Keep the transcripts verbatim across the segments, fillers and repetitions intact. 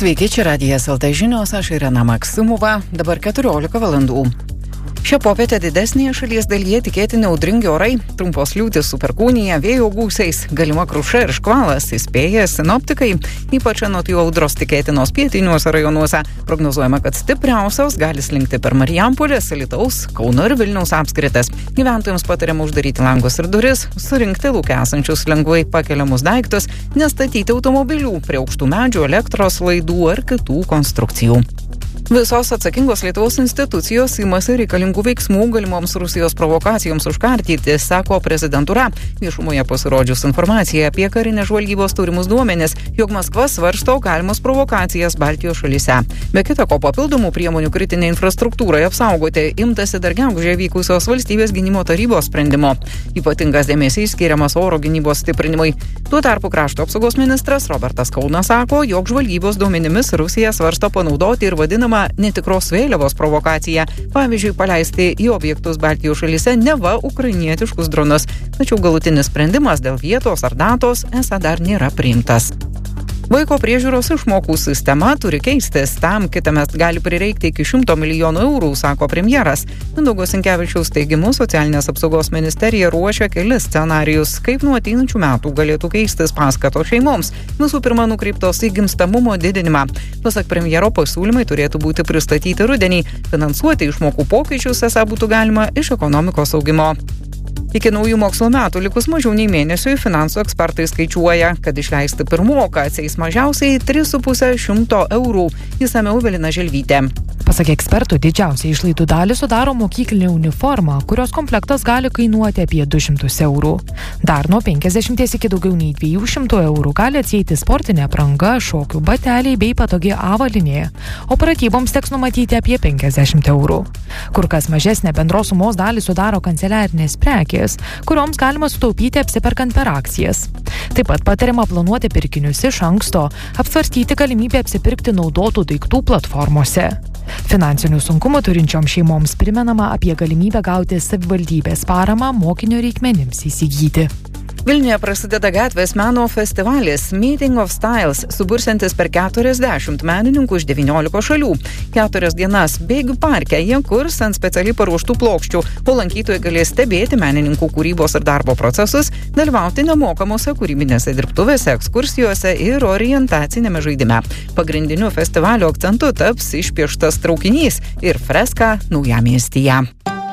Sveiki, čia Radijas L T žinios, aš Irena Maksimova, dabar keturiolika valandų. Šią popietę didesnėje šalies dalyje tikėtini audringi orai, trumpos liūtys su perkūnija, vėjo gūsiais, galima kruša ir škvalas, įspėja sinoptikai, ypač anot jų audros tikėtinos pietiniuose rajonuose. Prognozuojama, kad stipriausios gali slinkti per Marijampolės, Alytaus, Kauno ir Vilniaus apskritis. Gyventojams patariama uždaryti langus ir duris, surinkti lauke esančius lengvai pakeliamus daiktus, nestatyti automobilių prie aukštų medžių, elektros laidų ar kitų konstrukcijų. Visos atsakingos Lietuvos institucijos imasi reikalingų veiksmų galimoms Rusijos provokacijoms užkardyti, sako prezidentūra. Viešumoje pasirodžius informacija apie karinės žvalgybos turimus duomenis, jog Maskva svarsto galimas provokacijas Baltijos šalyse. Be kita ko, papildomų priemonių kritinė infrastruktūrai apsaugoti imtasi dar gegužę vykusios valstybės gynimo tarybos sprendimo. Ypatingas dėmesys skiriamas oro gynybos stiprinimui. Tuo tarpu krašto apsaugos ministras Robertas Kaunas sako, jog žvalgybos duomenimis Rusija svarsto panaudoti ir vadinamą netikros vėliavos provokaciją, pavyzdžiui, paleisti į objektus Baltijos šalyse neva ukrainietiškus dronus, tačiau galutinis sprendimas dėl vietos ar datos esą dar nėra priimtas. Vaiko priežiūros išmokų sistema turi keistis, tam kitąmet gali prireikti iki šimto milijonų eurų, sako premjeras. Mindaugo Sinkevičiaus teigimu, socialinės apsaugos ministerija ruošia kelis scenarijus, kaip nuo ateinančių metų galėtų keistis paskatos šeimoms, visų pirma nukreiptos į gimstamumo didinimą. Pasak premjero, pasiūlymai turėtų būti pristatyti rudenį, finansuoti išmokų pokyčius esą būtų galima iš ekonomikos augimo. Iki naujų mokslo metų likus mažiau nei mėnesiui finansų ekspertai skaičiuoja, kad išleisti pirmoką atsieis mažiausiai tris su puse šimto eurų. Išsamiau Evelina Želvytė. Pasak ekspertų, didžiausią išlaidų dalį sudaro mokyklinė uniforma, kurios komplektas gali kainuoti apie du šimtus eurų. Dar nuo penkiasdešimties iki daugiau nei dviejų šimtų eurų gali atsieiti sportinė apranga, šokių bateliai bei patogi avalynė, o pratyboms teks numatyti apie penkiasdešimt eurų. Kur kas mažesnė bendros sumos dalį sudaro kanceliarinės prekės, kurioms galima sutaupyti apsiperkant per akcijas. Taip pat patariama planuoti pirkinius iš anksto, apsvarstyti galimybę apsipirkti naudotų daiktų platformose. Finansinių sunkumų turinčioms šeimoms primenama apie galimybę gauti savivaldybės paramą mokinio reikmenims įsigyti. Vilniuje prasideda gatvės meno festivalis Meeting of Styles, subursiantis per keturiasdešimt menininkų iš devyniolikos šalių. Keturias dienas bėgių parke jie kurs ant specialiai paruoštų plokščių, o lankytojai galės stebėti menininkų kūrybos ir darbo procesus, dalyvauti nemokamose kūrybinėse dirbtuvėse, ekskursijose ir orientacinėme žaidime. Pagrindiniu festivalio akcentu taps išpieštas traukinys ir freska Naujamiestyje.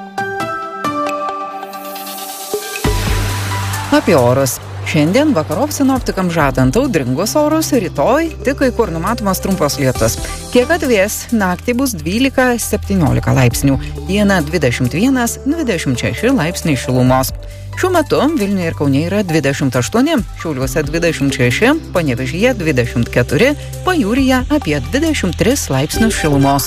Apie orus. Šiandien vakarop sinoptikams žadant audringus orus, rytoj tik kai kur numatomas trumpas lietus. Kiek atvės, naktį bus dvylika septyniolika laipsnių, dieną dvidešimt vienas dvidešimt šeši laipsniai šilumos. Šiuo metu Vilniuje ir Kaune yra dvidešimt aštuoni, Šiauliuose dvidešimt šeši, Panevėžyje dvidešimt keturi, Pajūryje apie dvidešimt tris laipsnius šilumos.